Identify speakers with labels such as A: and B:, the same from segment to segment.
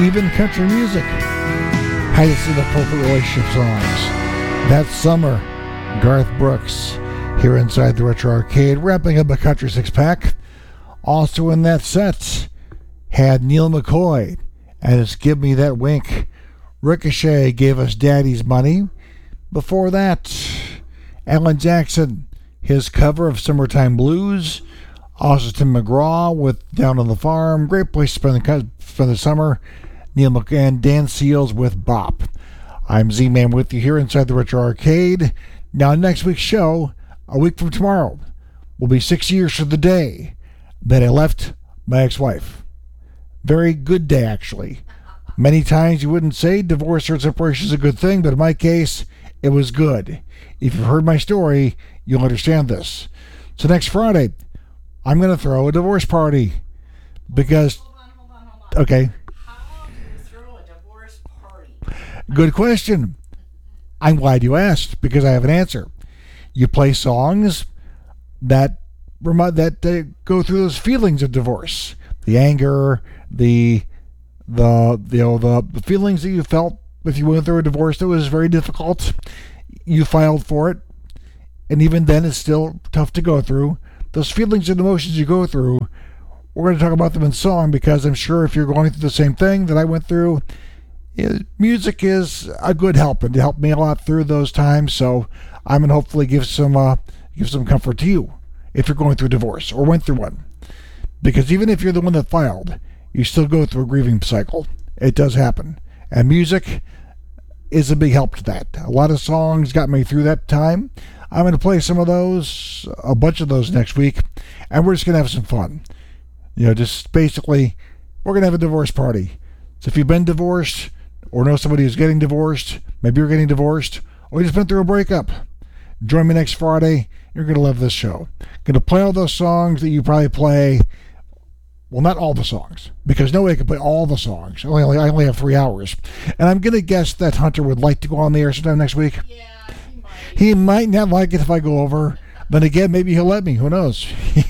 A: even country music has its inappropriate relationship songs. That Summer, Garth Brooks, here inside the Retro Arcade, wrapping up a country six-pack. Also in that set had Neil McCoy and his Give Me That Wink. Ricochet gave us Daddy's Money. Before that, Alan Jackson, his cover of Summertime Blues. Also Tim McGraw with Down on the Farm. Great place to spend the summer. Neil McCoy and Dan Seals with Bop. I'm Z-Man with you here inside the Retro Arcade. Now, next week's show, a week from tomorrow, will be 6 years to the day that I left my ex-wife. Very good day, actually. Many times you wouldn't say divorce or separation is a good thing, but in my case, it was good. If you've heard my story, you'll understand this. So next Friday, I'm going to throw a divorce party. Because...
B: Hold on.
A: Okay.
B: How do you throw a divorce party?
A: Good question. I'm glad you asked, because I have an answer. You play songs that go through those feelings of divorce, the anger, the feelings that you felt if you went through a divorce that was very difficult. You filed for it, and even then, it's still tough to go through. Those feelings and emotions you go through, we're going to talk about them in song, because I'm sure if you're going through the same thing that I went through, music is a good help, and it helped me a lot through those times. So I'm going to hopefully give some comfort to you if you're going through a divorce or went through one. Because even if you're the one that filed, you still go through a grieving cycle. It does happen. And music is a big help to that. A lot of songs got me through that time. I'm going to play some of those, a bunch of those next week, and we're just going to have some fun. Just basically, we're going to have a divorce party. So if you've been divorced, or know somebody who's getting divorced, maybe you're getting divorced, or you just went through a breakup, join me next Friday. You're going to love this show. Going to play all those songs that you probably play. Well, not all the songs, because nobody can play all the songs. I only have 3 hours. And I'm going to guess that Hunter would like to go on the air sometime next week.
B: Yeah, he might.
A: He might not like it if I go over. Then again, maybe he'll let me. Who knows?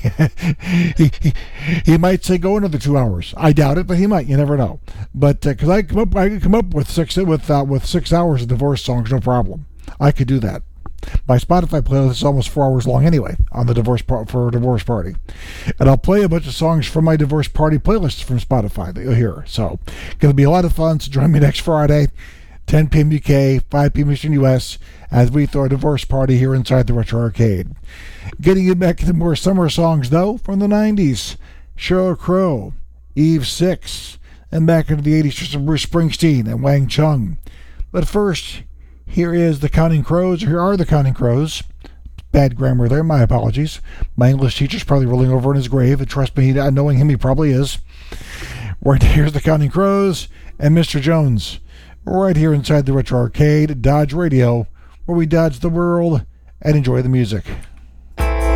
A: he might say go another 2 hours. I doubt it, but he might. You never know. But because I could come up with 6 hours of divorce songs, no problem. I could do that. My Spotify playlist is almost 4 hours long anyway on the divorce party, and I'll play a bunch of songs from my divorce party playlist from Spotify that you'll hear. So, going to be a lot of fun. So join me next Friday, 10 p.m. UK, 5 p.m. Eastern US, as we throw a divorce party here inside the Retro Arcade. Getting you back to more summer songs though from the 90s: Sheryl Crow, Eve 6, and back into the 80s for some Bruce Springsteen and Wang Chung. But first, here are the Counting Crows. Bad grammar there, my apologies. My English teacher's probably rolling over in his grave, and trust me, knowing him, he probably is. Right here's the Counting Crows and Mr. Jones, right here inside the Retro Arcade, Dodge Radio, where we dodge the world and enjoy the music.